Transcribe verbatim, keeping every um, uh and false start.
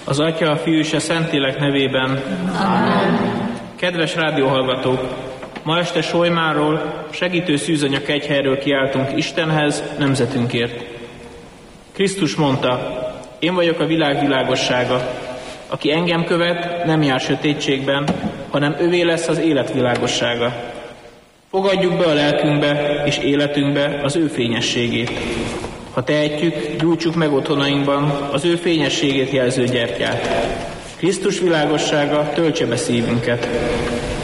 Az Atya, a Fiú és a Szentlélek nevében. Amen. Kedves rádióhallgatók! Ma este Solymáról, segítő szűzanya kegyhelyről kiáltunk Istenhez, nemzetünkért. Krisztus mondta, én vagyok a világ világossága. Aki engem követ, nem jár sötétségben, hanem övé lesz az élet világossága. Fogadjuk be a lelkünkbe és életünkbe az ő fényességét. Ha tehetjük, gyújtsuk meg otthonainkban az ő fényességét jelző gyertyát. Krisztus világossága töltse be szívünket.